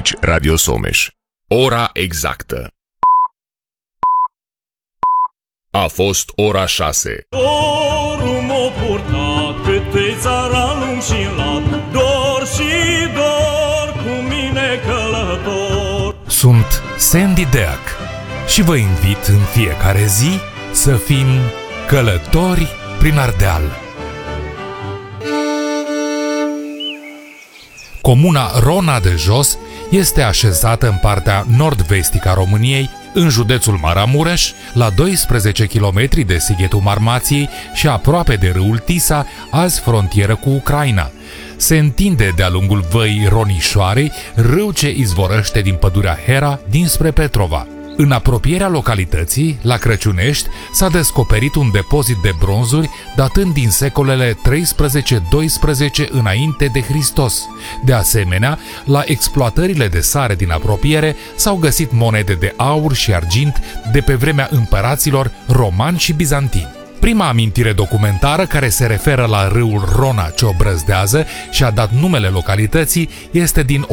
Aici Radio Someș. Ora exactă. A fost ora 6. Dorul m-a purtat pe țara lung și lat, dor și dor cu mine călător. Sunt Sandy Deac și vă invit în fiecare zi să fim călători prin Ardeal. Comuna Rona de Jos este așezată în partea nord-vestică a României, în județul Maramureș, la 12 km de Sighetul Marmației și aproape de râul Tisa, azi frontieră cu Ucraina. Se întinde de-a lungul văii Ronișoarei, râu ce izvorăște din pădurea Hera dinspre Petrova. În apropierea localității, la Crăciunești, s-a descoperit un depozit de bronzuri datând din secolele 13-12 înainte de Hristos. De asemenea, la exploatările de sare din apropiere s-au găsit monede de aur și argint de pe vremea împăraților romani și bizantini. Prima amintire documentară care se referă la râul Rona ce o brăzdează și a dat numele localității este din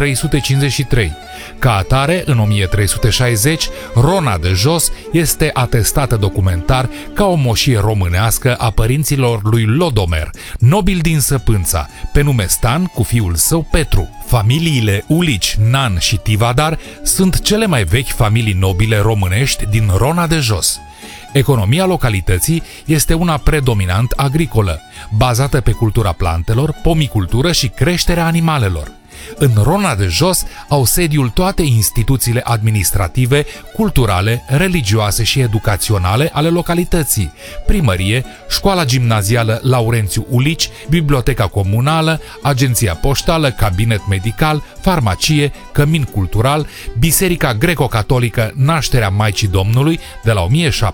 1353. Ca atare, în 1360, Rona de Jos este atestată documentar ca o moșie românească a părinților lui Lodomer, nobil din Săpânța, pe nume Stan cu fiul său Petru. Familiile Ulici, Nan și Tivadar sunt cele mai vechi familii nobile românești din Rona de Jos. Economia localității este una predominant agricolă, bazată pe cultura plantelor, pomicultură și creșterea animalelor. În Rona de Jos au sediul toate instituțiile administrative, culturale, religioase și educaționale ale localității: primărie, școala gimnazială Laurențiu Ulici, biblioteca comunală, agenția poștală, cabinet medical, farmacie, cămin cultural, biserica greco-catolică Nașterea Maicii Domnului de la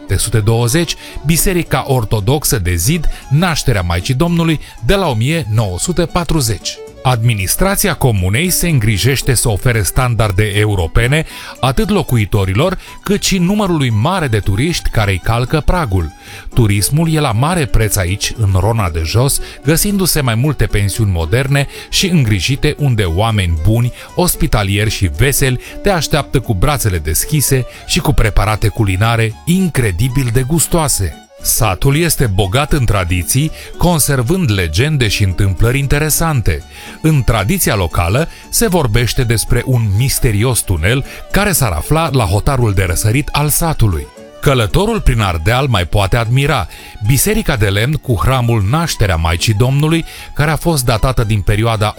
1720, biserica ortodoxă de Zid Nașterea Maicii Domnului de la 1940. Administrația comunei se îngrijește să ofere standarde europene atât locuitorilor, cât și numărului mare de turiști care îi calcă pragul. Turismul e la mare preț aici, în Rona de Jos, găsindu-se mai multe pensiuni moderne și îngrijite unde oameni buni, ospitalieri și veseli te așteaptă cu brațele deschise și cu preparate culinare incredibil de gustoase. Satul este bogat în tradiții, conservând legende și întâmplări interesante. În tradiția locală se vorbește despre un misterios tunel care s-ar afla la hotarul de răsărit al satului. Călătorul prin Ardeal mai poate admira biserica de lemn cu hramul Nașterea Maicii Domnului, care a fost datată din perioada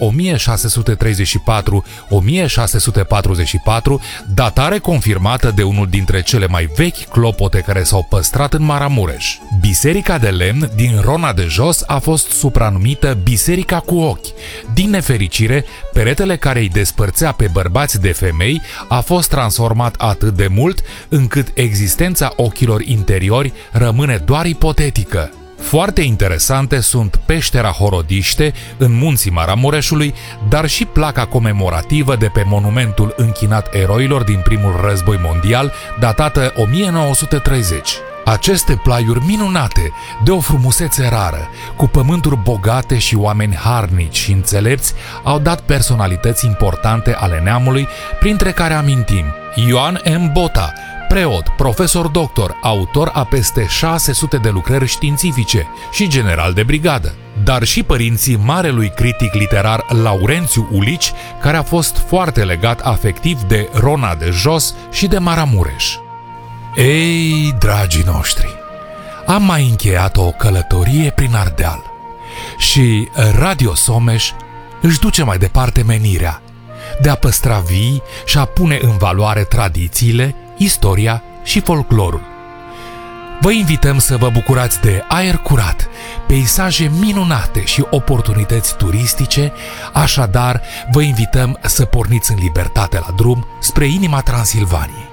1634-1644, datare confirmată de unul dintre cele mai vechi clopote care s-au păstrat în Maramureș. Biserica de lemn din Rona de Jos a fost supranumită Biserica cu ochi. Din nefericire, peretele care îi despărțea pe bărbați de femei a fost transformat atât de mult încât existența ochilor interiori rămâne doar ipotetică. Foarte interesante sunt peștera Horodiște în munții Maramureșului, dar și placa comemorativă de pe monumentul închinat eroilor din primul război mondial, datată 1930. Aceste plaiuri minunate, de o frumusețe rară, cu pământuri bogate și oameni harnici și înțelepți, au dat personalități importante ale neamului, printre care amintim Ioan M. Bota, preot, profesor doctor, autor a peste 600 de lucrări științifice și general de brigadă, dar și părinții marelui critic literar Laurențiu Ulici, care a fost foarte legat afectiv de Rona de Jos și de Maramureș. Ei, dragii noștri, am mai încheiat o călătorie prin Ardeal și Radio Someș își duce mai departe menirea de a păstra vii și a pune în valoare tradițiile, istoria și folclorul. Vă invităm să vă bucurați de aer curat, peisaje minunate și oportunități turistice, așadar vă invităm să porniți în libertate la drum spre inima Transilvaniei.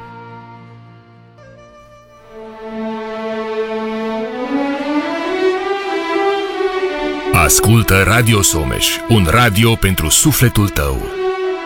Ascultă Radio Someș, un radio pentru sufletul tău.